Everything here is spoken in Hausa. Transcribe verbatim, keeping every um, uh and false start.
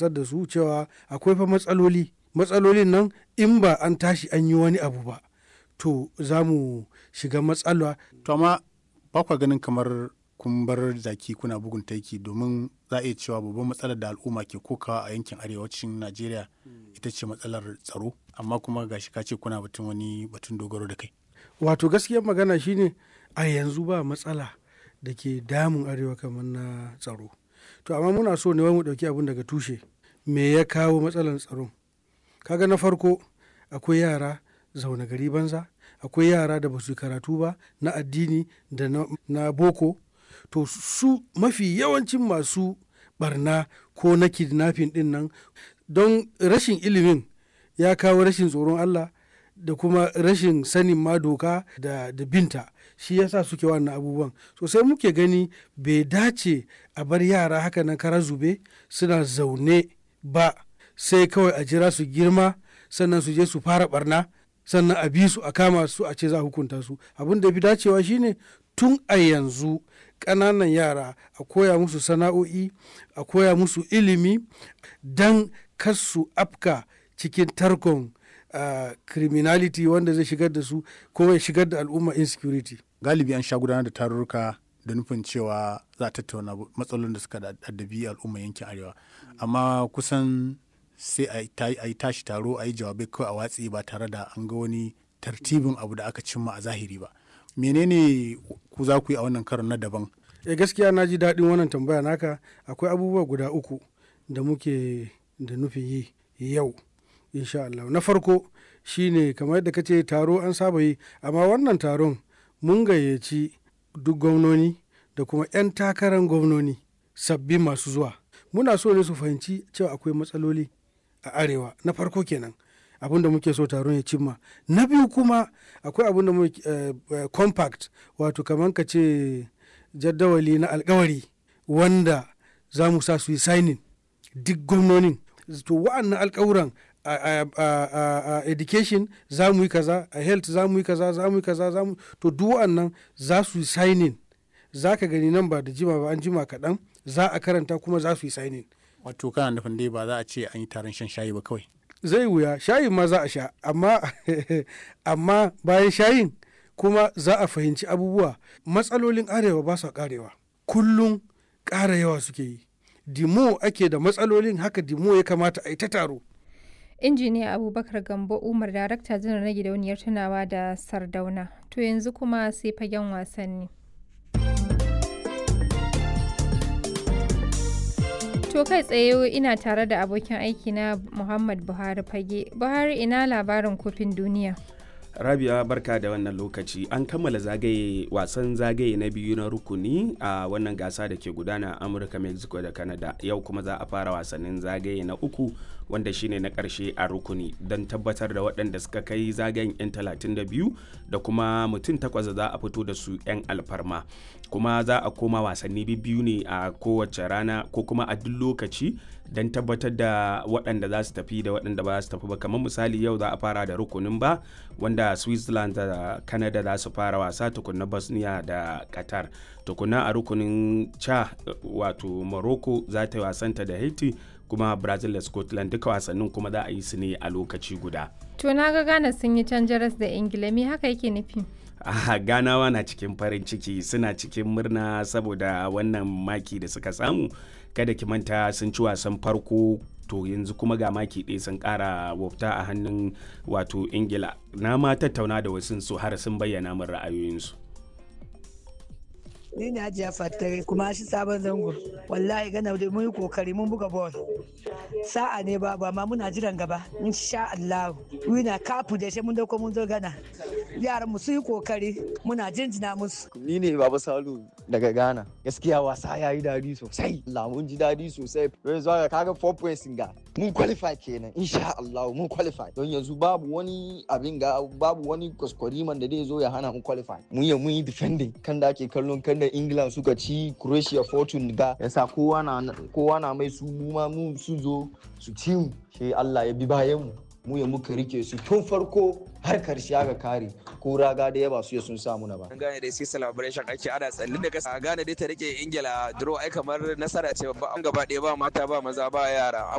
tunasar da su cewa akwai fa matsaloli matsalolin nan in ba an tashi an yi wani abu ba to za mu shiga matsala. To amma ba kwa ganin kamar kun bar zaki kuna bugun taiki, domin za a iya cewa babban matsalar da al'umma ke kokawa a yankin arewacin Najeriya ita ce matsalar tsaro, amma kuma gashi ka ce kuna batun wani batun dogaro da kai. Wato gaskiyar magana shine a yanzu ba matsala da ke damun arewa kamar na tsaro. To amma muna so ne wai mu ɗauki abin daga tushe. Me ya kawo matsalar tsaron? Kaga na farko akwai yara zaune gari banza, akwai yara da ba su karatu ba na addini da na, na boko. To su mafi yawancin masu barna ko na kidnapping din nan, don rashin ilimin ya kawo rashin tsoron Allah da kuma rashin sanin ma doka da, da binta, shi yasa suke wannan abubuwan. So sai muke gani bai dace a bar yara haka nan kara zube suna zaune ba, sai kawai a jira su girma sannan su je su fara barna, sannan a bi su a kama su a ce za a hukunta su. Abin da fi dacewa shine tun a yanzu ƙananan yara a koya musu sana'o'i, a koya musu ilimi don kar su afka cikin tarkon uh, criminality wanda zai shigar da su ko ya shigar da al'umma insecurity. Galibi an sha gudanar da tarurruka da nufin cewa za a tattauna matsalolin da suka addabi al'umma yankin arewa, amma kusan sai a yi tashi taro a yi jawabai kawai a watsi ba tare da an ga wani tartibin abu da aka cimma a zahiri ba. Menene ku za ku yi a wannan karon na daban? E gaskiya na ji daɗin wannan tambaya naka. Akwai abubuwa guda uku da muke da nufin yi yau insha Allah. Na farko shine kamar yadda kace taro an saba yi, amma wannan taron mun gayyaci duk gwamnoni da kuma 'yan takarar gwamnoni sabbi masu zuwa. Muna so ne su fahimci cewa akwai matsaloli a arewa. Na farko kenan abin da muke so taron ya cimma. Na biyu kuma akwai abin da muke uh, compact, wato kamar ka ce jadawali na alkawari wanda za mu sa su yi signing duk gwamnonin. To wa'annan alkawuran a, a, a, a education za mu yi kaza, a health za mu yi kaza, za mu yi kaza, za mu to duk wa'annan za su yi signing. Za ka gani nan ba da jima ba, an jima kaɗan za a karanta kuma za su yi signing. Wato kana nufin dai ba za a ce an yi taron shan shayi ba kawai? Zai wuya, shayin ma za a sha, amma amma bayan shayin kuma za a fahimci abubuwa. Matsalolin arewa ba su karewa, kullum ƙara yawa suke yi. Dimo ake da matsalolin, haka dimo ya kamata a yi ta taro. Injiniya Abubakar Gambo Umar, Darakta Janar na Gidauniyar Tunawa da Sardauna. To yanzu kuma sai fagen wasanni. To kai tsaye ina tare da abokin aiki na Muhammad Buhari Fage. Buhari, ina labarin kofin duniya? Rabia, barka da wannan lokaci. An kammala zagaye wasan zagaye na biyu na rukuni a wannan gasa da ke gudana a Amurka, Mexico da Canada. Yau kuma za a fara wasannin zagaye na uku wanda shine na ƙarshe a rukuni don tabbatar da waɗanda suka kai zagayen 'yan talatin da biyu da kuma mutum takwas za a fito da su 'yan alfarma. Kuma za a koma wasanni biyu ne a kowace rana ko kuma a duk lokaci don tabbatar da waɗanda za su tafi da waɗanda ba za su tafi ba. Kamar misali yau za a fara da rukunin ba wanda Switzerland da Canada za su fara wasa, tukunna Bosnia da Qatar. Tukunna a rukunin ca wato Morocco za ta yi wasanta da Haiti, kuma Brazil da Scotland. Duka wasannin kuma za a yi su ne a lokaci guda. To na ga Ghana sun yi can jaras da Ingila, me haka yake nufi? Ah, Ganawa na cikin farin ciki, suna cikin murna saboda wannan maki da suka samu. Kada ki manta sun ci wasan farko, to yanzu kuma ga maki ɗaya sun ƙara wafta a hannun wato Ingila. Na ma tattauna da wasu su har sun bayyana min ra'ayoyinsu. Ni ne Hajiya Fattare kuma shi sabon zango. Wallahi gana da mun yi kokari mun buga ball. Sa'a ne ba ba ma muna jiran gaba. Insha Allah. Wina kafu da shi mun dauko mun zo gana. Yaran mu su yi kokari muna jinjina musu. Ni ne Baba Salu daga Ghana. Gaskiya wasa yayi dadi sosai. Allah mun ji dadi sosai. Yanzu ga kaga four points ga. Mun qualify kenan. Insha Allah mun qualify. Don yanzu babu wani abin ga babu wani kuskuriman da zai zo ya hana mu qualify. Mun yi mun yi defending kan da ake kallon kan da England suka ci Croatia fortune ga yasa kowa na kowa na mai su mu ma mu su zo su ci mu. Shi Allah ya bi bayan mu. Mu ya muka rike su tun farko har karshe aka kare ko raga da yaba su ya sun samu na ba. An gane dai sai celebration ake ana tsallin da kasa gane dai ta rike Ingila draw ai kamar nasara ce babba, an gaba ɗaya ba mata ba maza ba yara.